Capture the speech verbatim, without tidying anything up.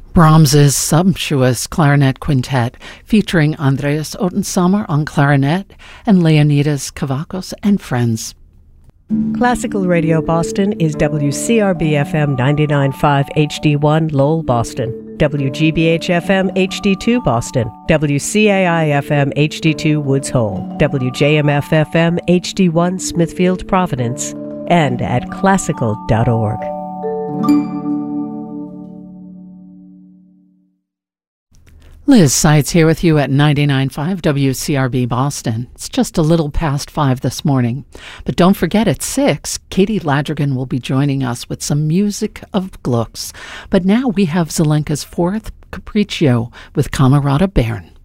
Brahms's sumptuous clarinet quintet, featuring Andreas Ottensammer on clarinet and Leonidas Kavakos and friends. Classical Radio Boston is W C R B F M ninety-nine point five H D one Lowell, Boston, W G B H F M H D two Boston, W C A I F M H D two Woods Hole, W J M F F M H D one Smithfield, Providence, and at classical dot org. Liz Seitz here with you at ninety-nine point five W C R B Boston. It's just a little past five this morning. But don't forget, at six, Katie Ladrigan will be joining us with some music of Gluck's. But now we have Zelenka's fourth Capriccio with Camerata Baron.